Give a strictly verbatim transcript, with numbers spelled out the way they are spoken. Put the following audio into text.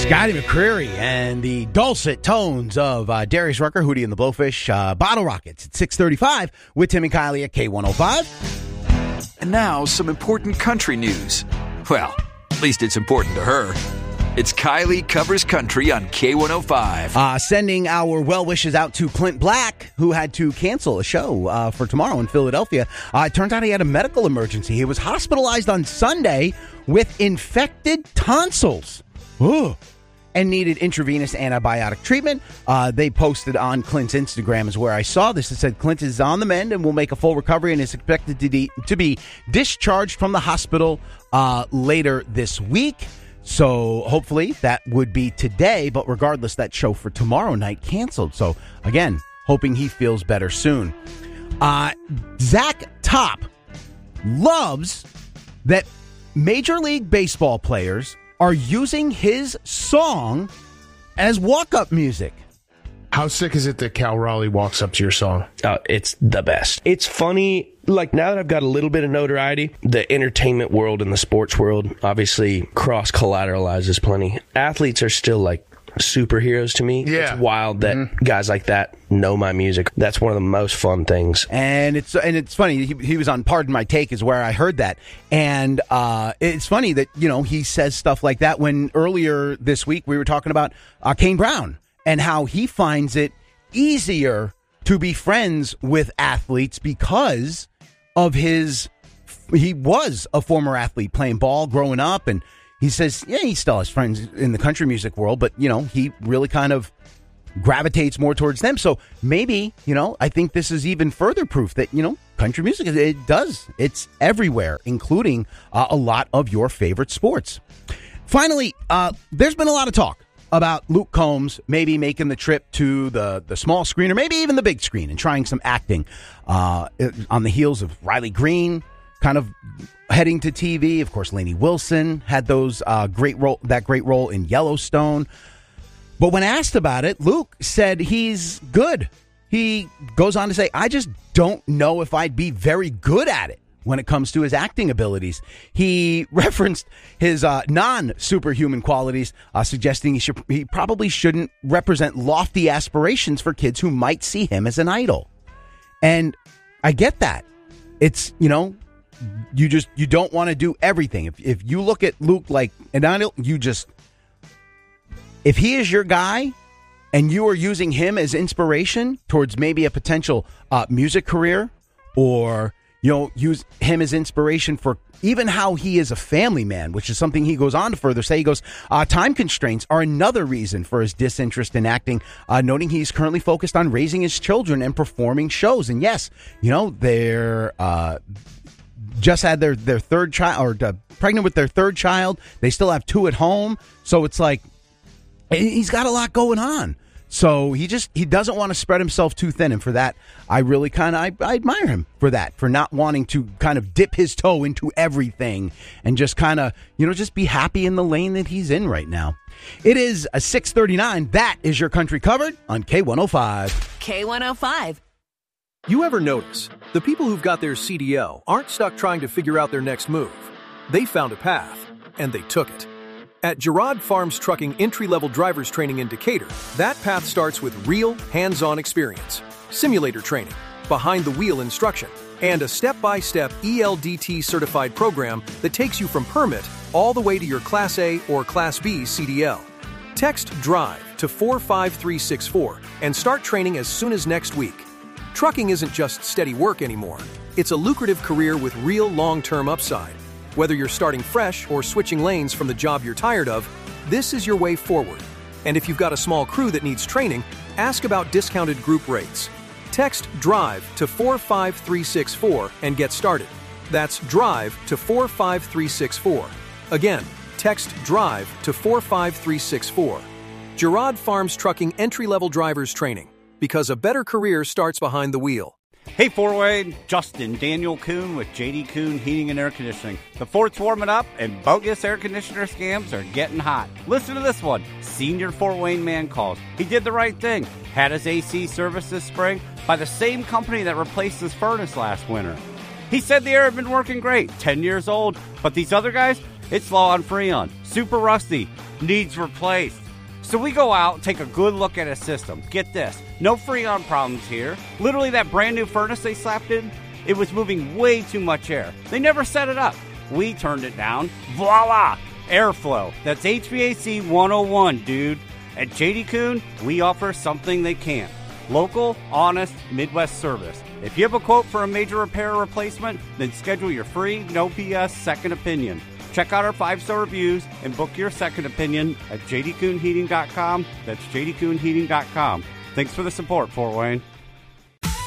Scotty McCreery and the dulcet tones of uh, Darius Rucker, Hootie and the Blowfish, uh, Bottle Rockets at six thirty-five with Tim and Kylie at K one oh five. And now some important country news. Well, at least it's important to her. It's Kylie Covers Country on K one oh five. Uh, sending our well wishes out to Clint Black, who had to cancel a show uh, for tomorrow in Philadelphia. Uh, it turns out he had a medical emergency. He was hospitalized on Sunday with infected tonsils. Ooh. And needed intravenous antibiotic treatment. Uh, they posted on Clint's Instagram is where I saw this. It said Clint is on the mend and will make a full recovery and is expected to, de- to be discharged from the hospital uh, later this week. So hopefully that would be today, but regardless, that show for tomorrow night canceled. So again, hoping he feels better soon. Uh, Zach Top loves that Major League Baseball players are using his song as walk-up music. How sick is it that Cal Raleigh walks up to your song? Uh, it's the best. It's funny. Like, now that I've got a little bit of notoriety, the entertainment world and the sports world obviously cross-collateralizes plenty. Athletes are still, like, superheroes to me. Yeah. It's wild that mm-hmm. guys like that know my music. That's one of the most fun things. And it's and it's funny. He, he was on Pardon My Take is where I heard that. And uh, it's funny that, you know, he says stuff like that when earlier this week we were talking about uh, Kane Brown and how he finds it easier to be friends with athletes because of his, he was a former athlete playing ball growing up, and he says, yeah, he still has friends in the country music world, but, you know, he really kind of gravitates more towards them. So maybe, you know, I think this is even further proof that, you know, country music, it does. It's everywhere, including uh, a lot of your favorite sports. Finally, uh, there's been a lot of talk about Luke Combs maybe making the trip to the, the small screen or maybe even the big screen and trying some acting uh, on the heels of Riley Green kind of heading to T V. Of course, Lainey Wilson had those uh, great role, that great role in Yellowstone. But when asked about it, Luke said he's good. He goes on to say, I just don't know if I'd be very good at it when it comes to his acting abilities. He referenced his uh, non-superhuman qualities, uh, suggesting he should he probably shouldn't represent lofty aspirations for kids who might see him as an idol. And I get that. It's, you know, you just, you don't want to do everything. If if you look at Luke like an idol, you just, if he is your guy and you are using him as inspiration towards maybe a potential uh, music career, or, you know, use him as inspiration for even how he is a family man, which is something he goes on to further say. He goes, uh, time constraints are another reason for his disinterest in acting, uh, noting he's currently focused on raising his children and performing shows. And yes, you know, they're uh, just had their, their third child, or uh, pregnant with their third child. They still have two at home. So it's like, he's got a lot going on. So he just, he doesn't want to spread himself too thin. And for that, I really kind of, I, I admire him for that, for not wanting to kind of dip his toe into everything and just kind of, you know, just be happy in the lane that he's in right now. It is a six thirty-nine. That is your country covered on K one oh five. K one oh five. You ever notice the people who've got their C D L aren't stuck trying to figure out their next move. They found a path, and they took it. At Gerard Farms Trucking entry-level driver's training in Decatur, that path starts with real, hands-on experience, simulator training, behind-the-wheel instruction, and a step-by-step E L D T certified program that takes you from permit all the way to your Class A or Class B C D L. Text DRIVE to four five three six four and start training as soon as next week. Trucking isn't just steady work anymore. It's a lucrative career with real long-term upside. Whether you're starting fresh or switching lanes from the job you're tired of, this is your way forward. And if you've got a small crew that needs training, ask about discounted group rates. Text DRIVE to four five three six four and get started. That's DRIVE to four five three six four. Again, text DRIVE to four five three six four. Gerard Farms Trucking entry-level drivers training, because a better career starts behind the wheel. Hey, Four-Way, Justin, Daniel Kuhn with J D Kuhn Heating and Air Conditioning. The fort's warming up and bogus air conditioner scams are getting hot. Listen to this one. Senior Fort Wayne man calls. He did the right thing. Had his A C serviced this spring by the same company that replaced his furnace last winter. He said the air had been working great, ten years old, but these other guys, it's low on Freon. super rusty, needs replaced. So we go out, take a good look at his system. Get this, no Freon problems here. Literally that brand new furnace they slapped in, it was moving way too much air. They never set it up. We turned it down. Voila! Airflow. That's H V A C one oh one, dude. At J D Kuhn, we offer something they can't. Local, honest, Midwest service. If you have a quote for a major repair or replacement, then schedule your free, no B S second opinion. Check out our five-star reviews and book your second opinion at j d kuhn heating dot com. That's j d kuhn heating dot com. Thanks for the support, Fort Wayne.